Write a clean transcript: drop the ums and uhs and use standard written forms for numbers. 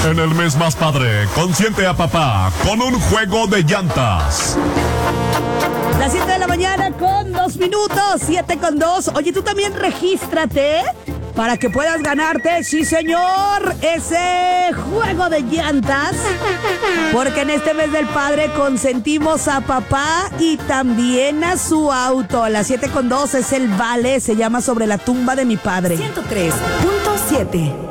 En el mes más padre, consiente a papá con un juego de llantas. Las 7 de la mañana con 2 minutos, 7 con 2. Oye, tú también regístrate para que puedas ganarte, sí señor, ese juego de llantas. Porque en este mes del padre consentimos a papá y también a su auto. Las 7 con 2 es el vale, se llama Sobre la tumba de mi padre. 103.7